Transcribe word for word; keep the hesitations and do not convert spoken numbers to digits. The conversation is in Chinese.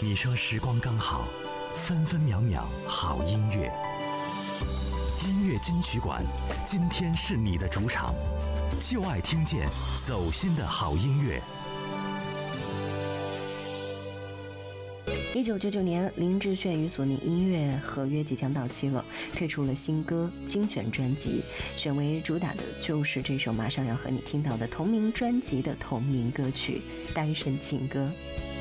你说时光刚好，分分秒秒好音乐。音乐金曲馆，今天是你的主场，就爱听见走心的好音乐。 一九九九年，林志炫与索尼音乐合约即将到期了，推出了新歌精选专辑，选为主打的就是这首马上要和你听到的同名专辑的同名歌曲《单身情歌》。